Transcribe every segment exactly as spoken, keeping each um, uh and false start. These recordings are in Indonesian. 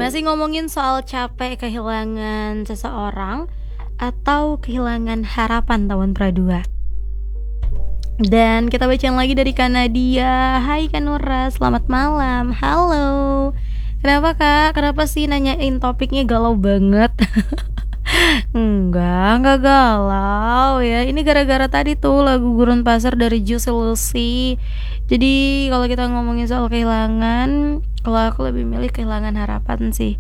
Masih ngomongin soal capek kehilangan seseorang atau kehilangan harapan tahun Pradua. Dan kita bacain lagi dari Kak Nadia. Hai Kak Nura, selamat malam. Halo. Kenapa Kak? Kenapa sih nanyain topiknya galau banget? Enggak, enggak galau ya. Ini gara-gara tadi tuh lagu Gurun Pasar dari Juicy Lucy. Jadi kalau kita ngomongin soal kehilangan, kalau aku lebih milih kehilangan harapan sih.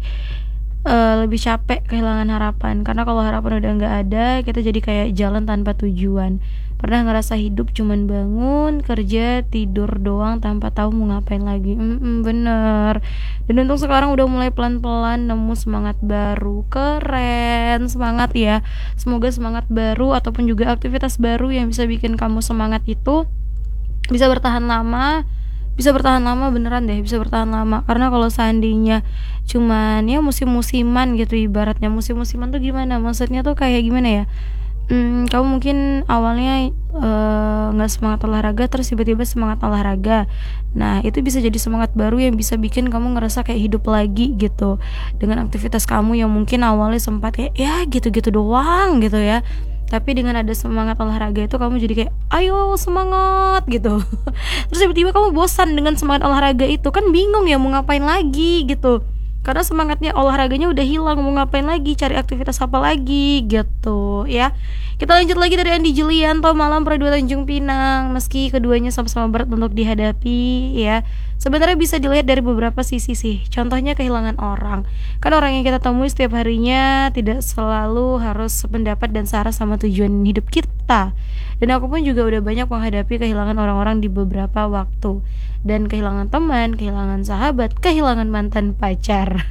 Eh, lebih capek kehilangan harapan, karena kalau harapan udah nggak ada, kita jadi kayak jalan tanpa tujuan. Pernah ngerasa hidup cuman bangun, kerja, tidur doang tanpa tahu mau ngapain lagi. Mm-mm, bener. Dan untung sekarang udah mulai pelan-pelan nemu semangat baru. Keren, semangat ya. Semoga semangat baru ataupun juga aktivitas baru yang bisa bikin kamu semangat itu bisa bertahan lama. Bisa bertahan lama beneran deh, bisa bertahan lama. Karena kalau seandainya cuman ya musim-musiman gitu, ibaratnya musim-musiman tuh gimana? Maksudnya tuh kayak gimana ya? Hmm, kamu mungkin awalnya eh, nggak uh, semangat olahraga, terus tiba-tiba semangat olahraga. Nah itu bisa jadi semangat baru yang bisa bikin kamu ngerasa kayak hidup lagi gitu, dengan aktivitas kamu yang mungkin awalnya sempat kayak ya gitu-gitu doang gitu ya. Tapi dengan ada semangat olahraga itu kamu jadi kayak ayo semangat gitu. Terus tiba-tiba kamu bosan dengan semangat olahraga itu, kan bingung ya mau ngapain lagi gitu. Karena semangatnya olahraganya udah hilang, mau ngapain lagi, cari aktivitas apa lagi gitu ya. Kita lanjut lagi dari Andi Julianto, malam Pradua Tanjung Pinang. Meski keduanya sama-sama berat untuk dihadapi ya, sebenarnya bisa dilihat dari beberapa sisi sih. Contohnya kehilangan orang. Kan orang yang kita temui setiap harinya tidak selalu harus sependapat dan searah sama tujuan hidup kita. Dan aku pun juga udah banyak menghadapi kehilangan orang-orang di beberapa waktu. Dan kehilangan teman, kehilangan sahabat, kehilangan mantan pacar.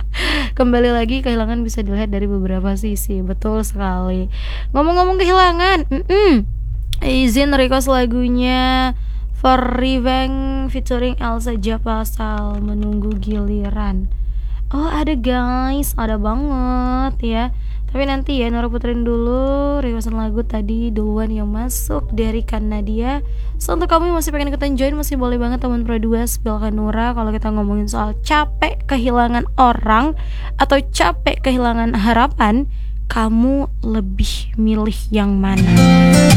Kembali lagi, kehilangan bisa dilihat dari beberapa sisi. Betul sekali. Ngomong-ngomong kehilangan, mm-mm. izin request lagunya For Revenge featuring Elsa Japasal, Menunggu Giliran. Oh ada guys, ada banget ya. Tapi nanti ya Nora puterin dulu requestan lagu tadi duluan yang masuk dari Kak Nadia. So untuk kamu yang masih pengen ikutan join, masih boleh banget teman Pradua spill Kak Nora. Kalau kita ngomongin soal capek kehilangan orang atau capek kehilangan harapan, kamu lebih milih yang mana?